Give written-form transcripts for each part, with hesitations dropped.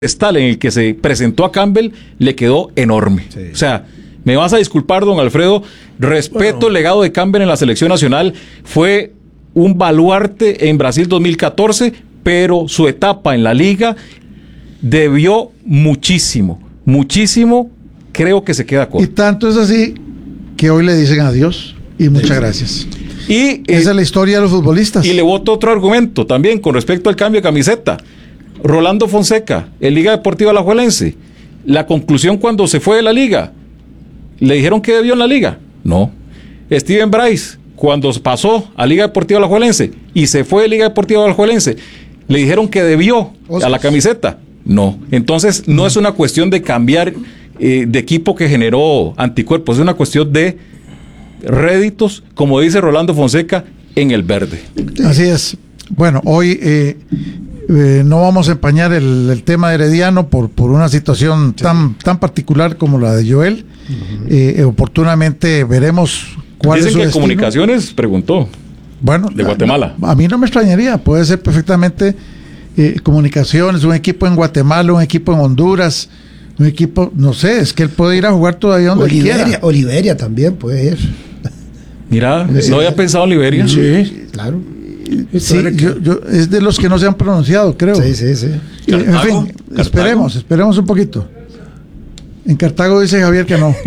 pedestal en el que se presentó a Campbell le quedó enorme. Sí. O sea, me vas a disculpar, don Alfredo, respeto el legado de Campbell en la selección nacional, fue un baluarte en Brasil 2014, pero su etapa en la liga debió muchísimo, creo que se queda corto. Y tanto es así que hoy le dicen adiós y muchas gracias. Y esa es la historia de los futbolistas. Y le voto otro argumento también con respecto al cambio de camiseta. Rolando Fonseca, en Liga Deportiva Alajuelense, la conclusión cuando se fue de la liga, ¿le dijeron que debió en la liga? No. Steven Bryce, cuando pasó a Liga Deportiva Alajuelense y se fue de Liga Deportiva Alajuelense, ¿le dijeron que debió a la camiseta? No. Entonces no es una cuestión de cambiar de equipo que generó anticuerpos, es una cuestión de réditos, como dice Rolando Fonseca, en el verde. Así es. Bueno, hoy no vamos a empañar el tema de Herediano por una situación tan particular como la de Joel. Oportunamente veremos cuál es su destino. Dicen que Comunicaciones preguntó. Bueno, de Guatemala. A mí no me extrañaría, puede ser perfectamente Comunicaciones, un equipo en Guatemala, un equipo en Honduras, un equipo, no sé, es que él puede ir a jugar todavía donde quiera. Oliveria también puede ir. Mira, no había pensado en Liberia. Sí, claro. Sí, yo es de los que no se han pronunciado, creo. Sí. En fin, esperemos un poquito. En Cartago dice Javier que no.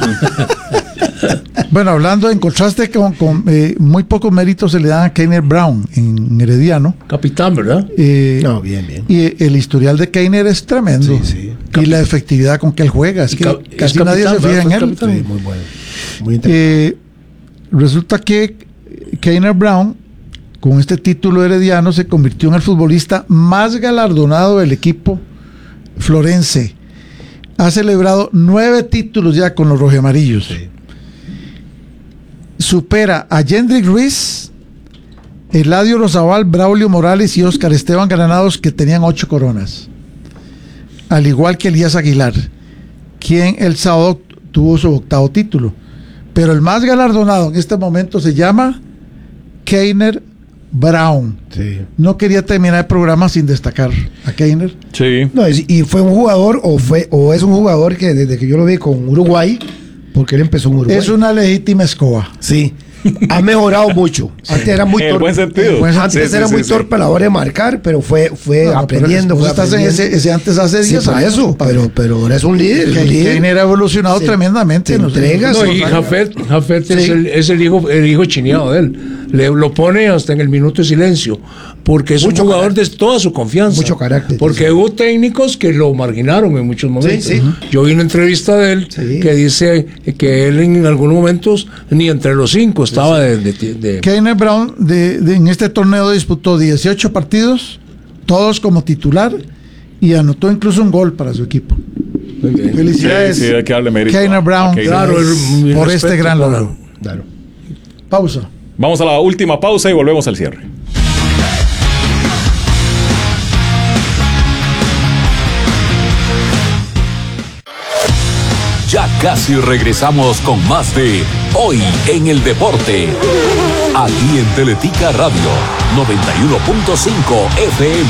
Bueno, hablando en contraste con muy pocos méritos se le dan a Keiner Brown en Herediano. Capitán, ¿verdad? No, bien. Y el historial de Keiner es tremendo. Sí. Y la efectividad con que él juega. Es que casi nadie se fija en él. Sí, muy bueno. Muy interesante. Resulta que Keiner Brown, con este título herediano, se convirtió en el futbolista más galardonado del equipo florense. Ha celebrado 9 títulos ya con los rojamarillos. Sí. Supera a Jendrik Ruiz, Eladio Rozabal, Braulio Morales y Óscar Esteban Granados, que tenían 8 coronas. Al igual que Elías Aguilar, quien el sábado tuvo su 8º título. Pero el más galardonado en este momento se llama Keiner Brown. Sí. No quería terminar el programa sin destacar a Keiner. Sí. No, y fue un jugador, o es un jugador que desde que yo lo vi con Uruguay, porque él empezó en Uruguay. Es una legítima escoba. Sí. Ha mejorado mucho. Antes era muy torpe. En buen sentido. Antes era muy torpe a la hora de marcar, pero fue aprendiendo. Estás en ese antes hace 10 años. Eso, pero ahora es un líder. Keiner ha evolucionado tremendamente. Y Jafet es el hijo chineado de él. Lo pone hasta en el minuto de silencio, porque es mucho un jugador de toda su confianza. Mucho carácter. Porque hubo técnicos que lo marginaron en muchos momentos. Sí. Yo vi una entrevista de él que dice que él en algunos momentos ni entre los 5 estaba de... Keiner Brown en este torneo disputó 18 partidos, todos como titular, y anotó incluso un gol para su equipo. Felicidades, sí, hay que darle mérito Keiner Brown, claro, por este gran logro. Claro. Pausa. Vamos a la última pausa y volvemos al cierre. Ya casi regresamos con más de Hoy en el Deporte. Aquí en Teletica Radio 91.5 FM.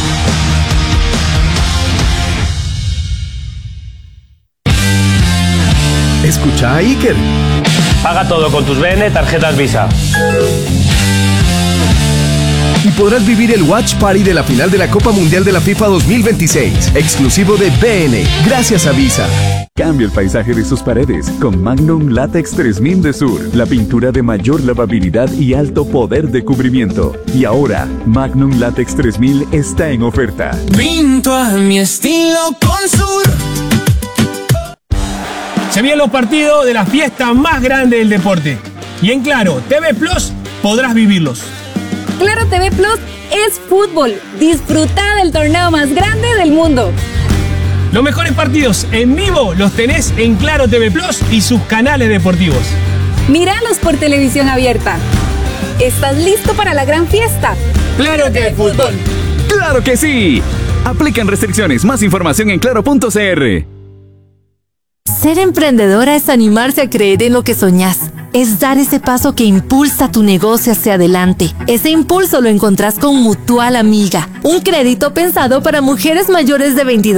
Escucha a Iker. Paga todo con tus BN tarjetas Visa. Y podrás vivir el Watch Party de la final de la Copa Mundial de la FIFA 2026, exclusivo de BN, gracias a Visa. Cambia el paisaje de sus paredes con Magnum Latex 3000 de Sur, la pintura de mayor lavabilidad y alto poder de cubrimiento. Y ahora, Magnum Latex 3000 está en oferta. Pinto a mi estilo con Sur. Se vienen los partidos de la fiesta más grande del deporte. Y en Claro TV Plus podrás vivirlos. Claro TV Plus es fútbol. Disfruta del torneo más grande del mundo. Los mejores partidos en vivo los tenés en Claro TV Plus y sus canales deportivos. Míralos por televisión abierta. ¿Estás listo para la gran fiesta? Claro TV Fútbol. ¡Claro que sí! Aplican restricciones. Más información en claro.cr. Ser emprendedora es animarse a creer en lo que soñás. Es dar ese paso que impulsa tu negocio hacia adelante. Ese impulso lo encontrás con Mutual Amiga, un crédito pensado para mujeres mayores de 22